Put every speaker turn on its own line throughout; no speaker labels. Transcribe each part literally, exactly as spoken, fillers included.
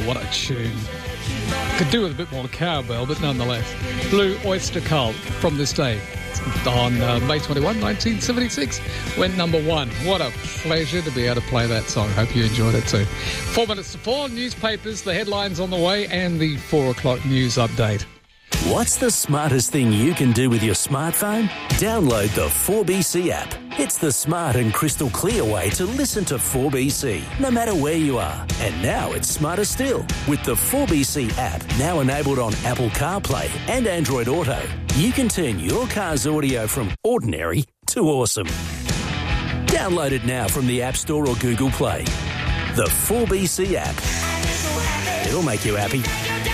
what a tune. Could do with a bit more cowbell, but nonetheless. Blue Oyster Cult from this day. On uh, May twenty-first, nineteen seventy-six, went number one. What a pleasure to be able to play that song. Hope you enjoyed it too. Four minutes to four, newspapers, the headlines on the way, and the four o'clock news update.
What's the smartest thing you can do with your smartphone? Download the four B C app. It's the smart and crystal clear way to listen to four B C, no matter where you are. And now it's smarter still. With the four B C app, now enabled on Apple CarPlay and Android Auto, you can turn your car's audio from ordinary to awesome. Download it now from the App Store or Google Play. The four B C app. It'll make you happy.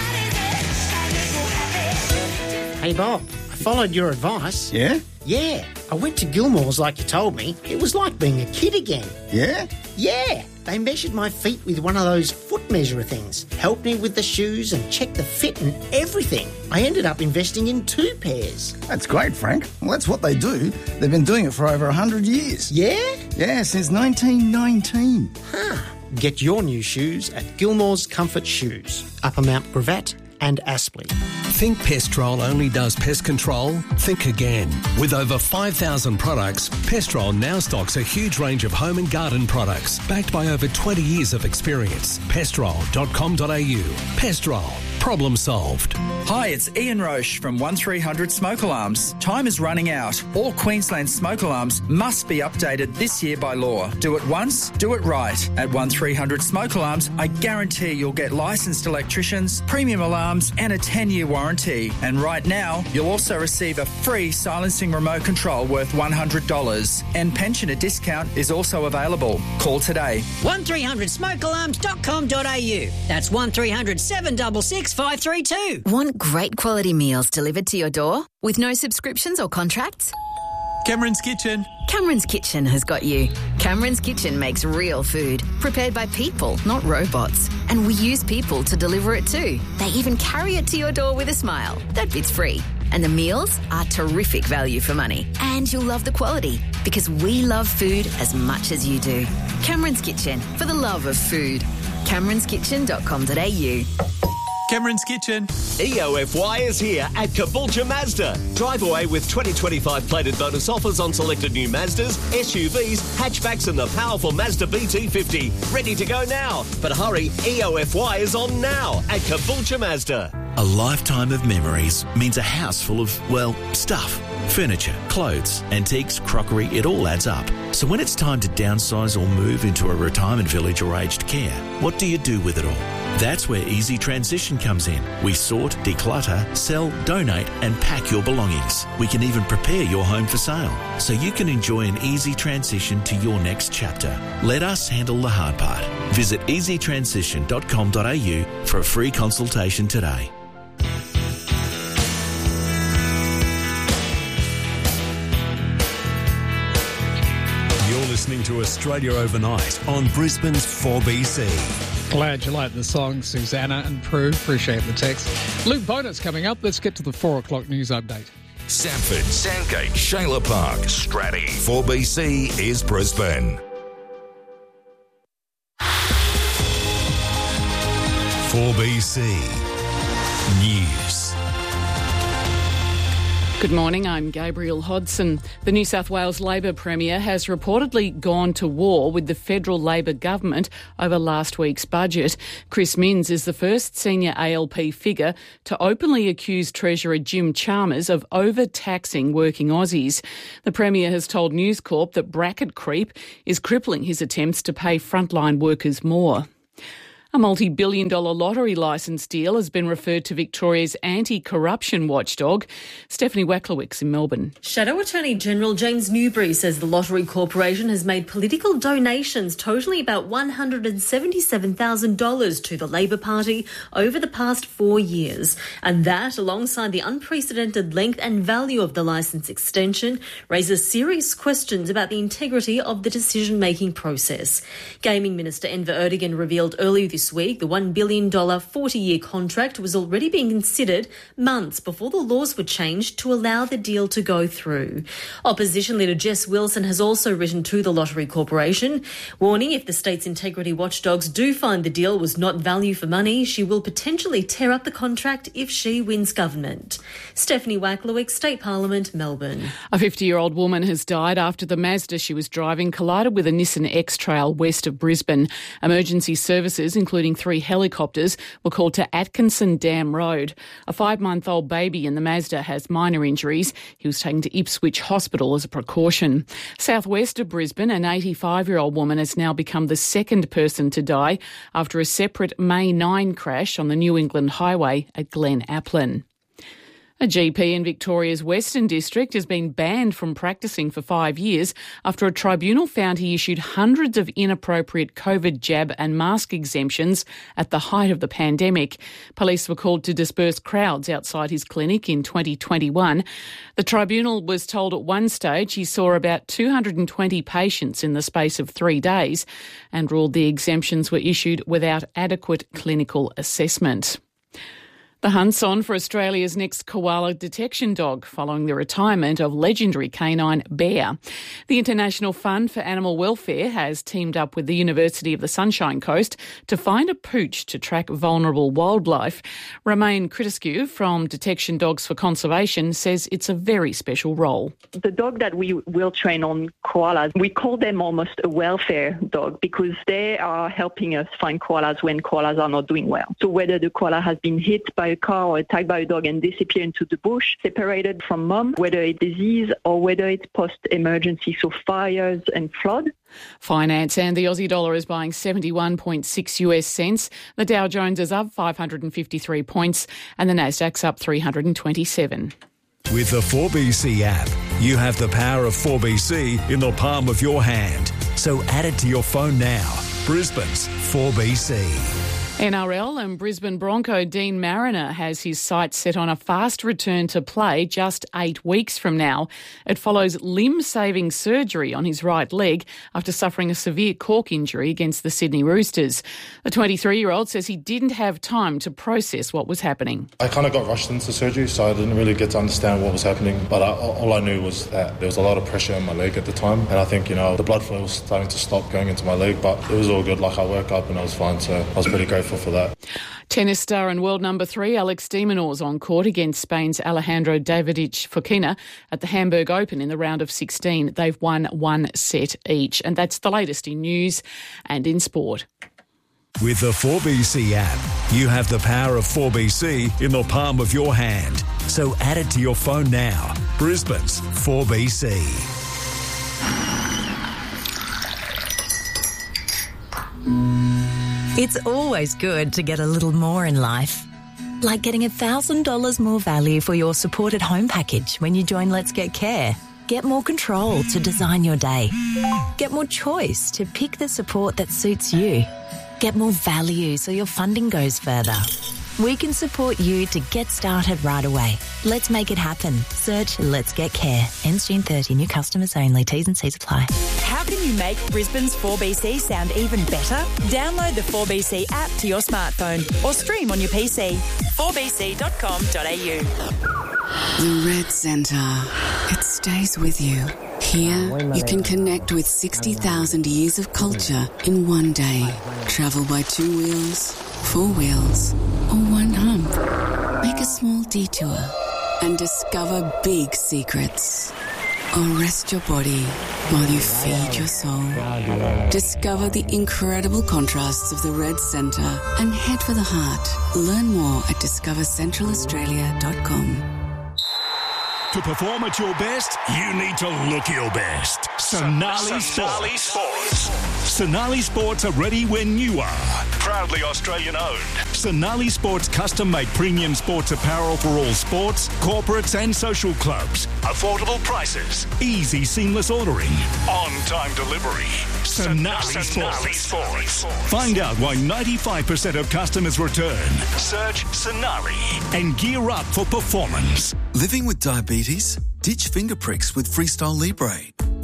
Hey, Bob, I followed your advice.
Yeah?
Yeah. I went to Gilmore's like you told me. It was like being a kid again.
Yeah?
Yeah. They measured my feet with one of those foot measurer things, helped me with the shoes and checked the fit and everything. I ended up investing in two pairs.
That's great, Frank. Well, that's what they do. They've been doing it for over one hundred years.
Yeah?
Yeah, since nineteen nineteen.
Huh. Get your new shoes at Gilmore's Comfort Shoes, Upper Mount Gravatt and Aspley.
Think Pestrol only does pest control? Think again. With over five thousand products, Pestrol now stocks a huge range of home and garden products, backed by over twenty years of experience. pestrol dot com dot a u. Pestrol. Problem solved.
Hi, it's Ian Roche from one three hundred Smoke Alarms. Time is running out. All Queensland smoke alarms must be updated this year by law. Do it once, do it right. At one three hundred Smoke Alarms, I guarantee you'll get licensed electricians, premium alarms and a ten-year warranty. And right now, you'll also receive a free silencing remote control worth one hundred dollars. And pensioner discount is also available. Call today.
one three hundred smoke alarms dot com dot a u. That's one three hundred seven six six five three two.
Want great quality meals delivered to your door with no subscriptions or contracts?
Cameron's Kitchen.
Cameron's Kitchen has got you. Cameron's Kitchen makes real food, prepared by people, not robots. And we use people to deliver it too. They even carry it to your door with a smile. That bit's free. And the meals are terrific value for money. And you'll love the quality, because we love food as much as you do. Cameron's Kitchen, for the love of food. camerons kitchen dot com dot a u.
Cameron's Kitchen.
E O F Y is here at Caboolture Mazda. Drive away with twenty twenty-five plated bonus offers on selected new Mazdas, S U Vs, hatchbacks and the powerful Mazda B T fifty. Ready to go now. But hurry, E O F Y is on now at Caboolture Mazda.
A lifetime of memories means a house full of, well, stuff. Furniture, clothes, antiques, crockery, it all adds up. So when it's time to downsize or move into a retirement village or aged care, what do you do with it all? That's where Easy Transition comes in. We sort, declutter, sell, donate and pack your belongings. We can even prepare your home for sale, so you can enjoy an easy transition to your next chapter. Let us handle the hard part. Visit easy transition dot com dot a u for a free consultation today.
Listening to Australia Overnight on Brisbane's four B C.
Glad you like the song, Susanna and Prue. Appreciate the text. Luke Bonus coming up. Let's get to the four o'clock news update.
Sanford, Sandgate, Shayla Park, Stratty. four B C is Brisbane. four B C News.
Good morning, I'm Gabriel Hodson. The New South Wales Labor Premier has reportedly gone to war with the federal Labor government over last week's budget. Chris Minns is the first senior A L P figure to openly accuse Treasurer Jim Chalmers of overtaxing working Aussies. The Premier has told News Corp that bracket creep is crippling his attempts to pay frontline workers more. A multi-billion dollar lottery licence deal has been referred to Victoria's anti-corruption watchdog. Stephanie Waklowicz in Melbourne.
Shadow Attorney General James Newbury says the Lottery Corporation has made political donations totalling about one hundred seventy-seven thousand dollars to the Labor Party over the past four years. And that, alongside the unprecedented length and value of the licence extension, raises serious questions about the integrity of the decision-making process. Gaming Minister Enver Erdogan revealed earlier this this week. The one billion dollars forty-year contract was already being considered months before the laws were changed to allow the deal to go through. Opposition leader Jess Wilson has also written to the Lottery Corporation, warning if the state's integrity watchdogs do find the deal was not value for money, she will potentially tear up the contract if she wins government. Stephanie Wacklowick, State Parliament, Melbourne.
A fifty-year-old woman has died after the Mazda she was driving collided with a Nissan X-Trail west of Brisbane. Emergency services, including three helicopters, were called to Atkinson Dam Road. A five-month-old baby in the Mazda has minor injuries. He was taken to Ipswich Hospital as a precaution. Southwest of Brisbane, an eighty-five-year-old woman has now become the second person to die after a separate May ninth crash on the New England Highway at Glen Aplin. A G P in Victoria's Western District has been banned from practising for five years after a tribunal found he issued hundreds of inappropriate COVID jab and mask exemptions at the height of the pandemic. Police were called to disperse crowds outside his clinic in twenty twenty-one. The tribunal was told at one stage he saw about two hundred twenty patients in the space of three days and ruled the exemptions were issued without adequate clinical assessment. The hunt's on for Australia's next koala detection dog following the retirement of legendary canine Bear. The International Fund for Animal Welfare has teamed up with the University of the Sunshine Coast to find a pooch to track vulnerable wildlife. Romain Critiscu from Detection Dogs for Conservation says it's a very special role.
The dog that we will train on koalas, we call them almost a welfare dog because they are helping us find koalas when koalas are not doing well. So whether the koala has been hit by a car or attacked by a dog and disappear into the bush, separated from mom, whether it's disease or whether it's post-emergency, so fires and flood.
Finance and the Aussie dollar is buying seventy-one point six US cents. The Dow Jones is up five hundred fifty-three points and the Nasdaq's up three hundred twenty-seven.
With the four B C app, you have the power of four B C in the palm of your hand. So add it to your phone now. Brisbane's four B C.
N R L and Brisbane Bronco Dean Mariner has his sights set on a fast return to play just eight weeks from now. It follows limb-saving surgery on his right leg after suffering a severe cork injury against the Sydney Roosters. The twenty-three-year-old says he didn't have time to process what was happening.
I kind of got rushed into surgery, so I didn't really get to understand what was happening. But I, all I knew was that there was a lot of pressure on my leg at the time. And I think, you know, the blood flow was starting to stop going into my leg, but it was all good. Like, I woke up and I was fine, so I was pretty grateful for that.
Tennis star and world number three Alex de Minaur's on court against Spain's Alejandro Davidovich Fokina at the Hamburg Open in the round of sixteen. They've won one set each. And that's the latest in news and in sport.
With the four B C app, you have the power of four B C in the palm of your hand. So add it to your phone now. Brisbane's four B C.
It's always good to get a little more in life. Like getting one thousand dollars more value for your supported home package when you join Let's Get Care. Get more control to design your day. Get more choice to pick the support that suits you. Get more value so your funding goes further. We can support you to get started right away. Let's make it happen. Search Let's Get Care. Ends June thirtieth. New customers only. T's and C's apply.
How can you make Brisbane's four B C sound even better? Download the four B C app to your smartphone or stream on your P C. four b c dot com dot a u.
The Red Centre. It stays with you. Here, you can connect with sixty thousand years of culture in one day. Travel by two wheels, four wheels, or one hump. Make a small detour and discover big secrets. Or rest your body while you feed your soul. Discover the incredible contrasts of the Red Centre and head for the heart. Learn more at discover central australia dot com.
To perform at your best, you need to look your best. Sonali
Sonali
Sports. Sonali Sports are ready when you are.
Proudly Australian owned.
Sonali Sports custom-made premium sports apparel for all sports, corporates and social clubs.
Affordable prices.
Easy, seamless ordering.
On-time delivery.
Sonali,
Sonali
Sports.
Sports.
Find out why ninety-five percent of customers return.
Search Sonali.
And gear up for performance.
Living with diabetes? Ditch finger pricks with Freestyle Libre.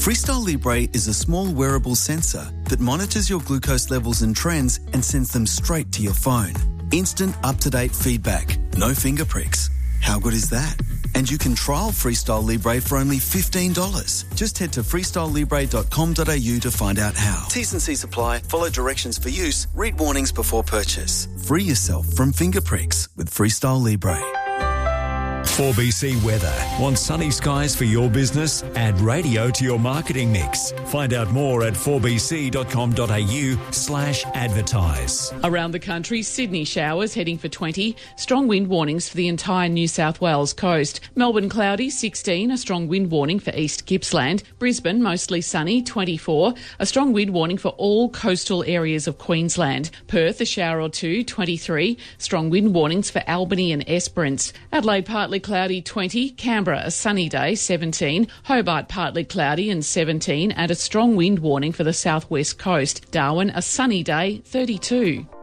Freestyle Libre is a small wearable sensor that monitors your glucose levels and trends and sends them straight to your phone. Instant, up-to-date feedback. No finger pricks. How good is that? And you can trial Freestyle Libre for only fifteen dollars. Just head to freestyle libre dot com dot a u to find out how. T's and C's apply. Follow directions for use. Read warnings before purchase. Free yourself from finger pricks with Freestyle Libre.
four B C weather. Want sunny skies for your business? Add radio to your marketing mix. Find out more at four b c dot com dot a u slash advertise.
Around the country, Sydney showers heading for twenty. Strong wind warnings for the entire New South Wales coast. Melbourne cloudy, sixteen. A strong wind warning for East Gippsland. Brisbane mostly sunny, twenty-four. A strong wind warning for all coastal areas of Queensland. Perth a shower or two, twenty-three. Strong wind warnings for Albany and Esperance. Adelaide partly cloudy, twenty. Canberra a sunny day, seventeen. Hobart partly cloudy and seventeen, and a strong wind warning for the southwest coast. Darwin a sunny day, thirty-two.